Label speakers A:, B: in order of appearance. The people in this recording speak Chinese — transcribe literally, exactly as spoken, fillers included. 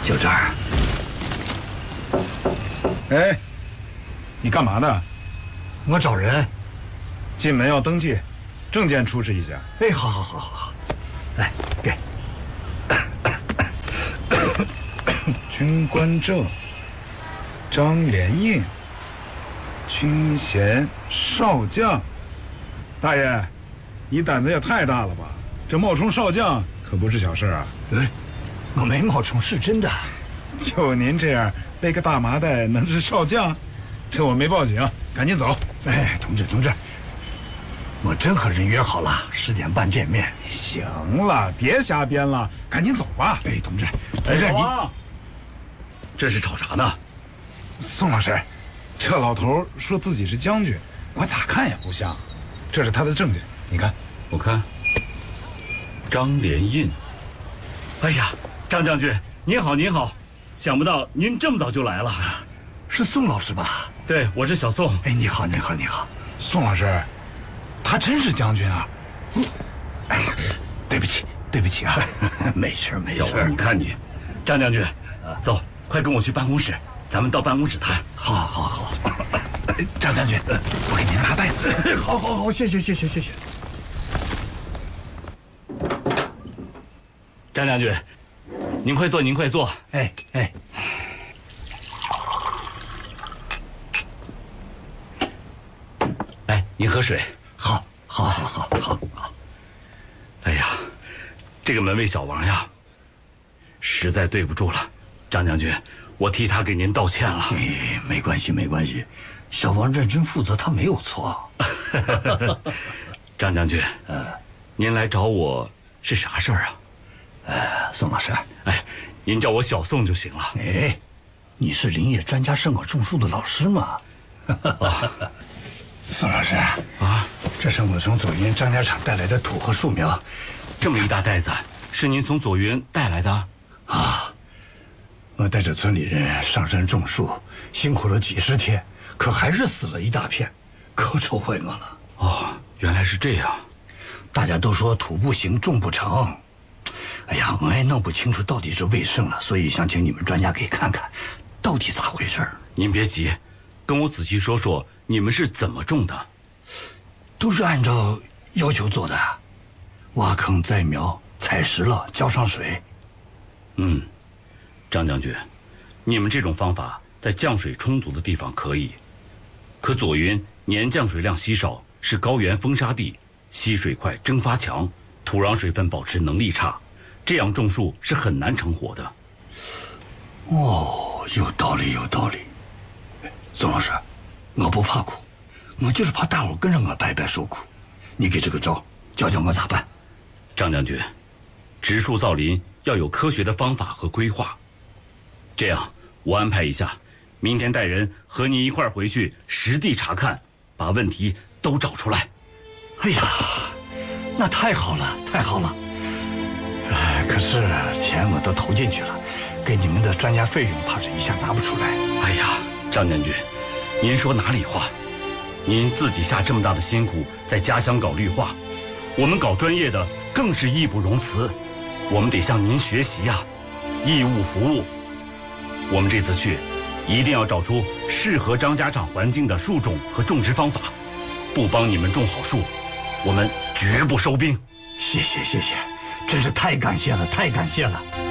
A: 就这儿。
B: 哎，你干嘛呢？
A: 我找人。
B: 进门要登记，证件出示一下。
A: 哎，好好好好好，来给。
B: 军官证，张连印，军衔少将。大爷，你胆子也太大了吧？这冒充少将可不是小事啊！
A: 哎，我没冒充，是真的。
B: 就您这样背个大麻袋，能是少将？趁我没报警，赶紧走！
A: 哎，同志同志，我真和人约好了，十点半见面。
B: 行了，别瞎编了，赶紧走吧。
A: 哎，同志，同志，你
C: 这是吵啥呢？
B: 宋老师，这老头说自己是将军，我咋看也不像。这是他的证件，你看。
C: 我看。张连印。哎呀，张将军，您好，您好，想不到您这么早就来了。
A: 是宋老师吧？
C: 对，我是小宋。
A: 哎，你好，你好，你好，
B: 宋老师，他真是将军啊！
A: 哎呀，对不起，对不起啊，没事没事。
C: 小王，你看你，张将军，走，快跟我去办公室，咱们到办公室谈。
A: 好，好，好。
B: 张将军，我给您拿袋子。
A: 好，好，好，谢谢，谢谢，谢谢。
C: 张将军，您快坐，您快坐。
A: 哎哎。
C: 来，您喝水。
A: 好，好，好，好，好，好。
C: 哎呀，这个门卫小王呀，实在对不住了，张将军，我替他给您道歉了。
A: 哎，没关系，没关系，小王认真负责，他没有错。
C: 张将军，呃，您来找我是啥事儿啊？
A: 呃，宋老师，
C: 哎，您叫我小宋就行了。
A: 哎，你是林业专家圣果种树的老师吗？
C: 啊，
A: 宋老师啊，这是我从左云张家场带来的土和树苗，
C: 这么一大袋子，是您从左云带来的？
A: 啊，我带着村里人上山种树，辛苦了几十天，可还是死了一大片，可愁坏我了。
C: 哦，原来是这样。
A: 大家都说土不行，种不成。哎呀，我也弄不清楚到底是为甚了，所以想请你们专家给看看，到底咋回事。
C: 您别急，跟我仔细说说你们是怎么种的。
A: 都是按照要求做的，挖坑栽苗，采实了浇上水。
C: 嗯，张将军，你们这种方法在降水充足的地方可以，可左云年降水量稀少，是高原风沙地，吸水快，蒸发强，土壤水分保持能力差，这样种树是很难成活的。
A: 哦，有道理，有道理。宋老师，我不怕苦，我就是怕大伙跟着我白白受苦。你给这个招，教教我咋办？
C: 张将军，植树造林要有科学的方法和规划。这样，我安排一下，明天带人和你一块儿回去实地查看，把问题都找出来。
A: 哎呀，那太好了，太好了。哎，可是钱我都投进去了，给你们的专家费用怕是一下拿不出来。
C: 哎呀，张将军，您说哪里话？您自己下这么大的辛苦，在家乡搞绿化，我们搞专业的更是义不容辞。我们得向您学习呀、啊，义务服务。我们这次去，一定要找出适合张家场环境的树种和种植方法，不帮你们种好树，我们绝不收兵。
A: 谢谢谢谢，真是太感谢了，太感谢了。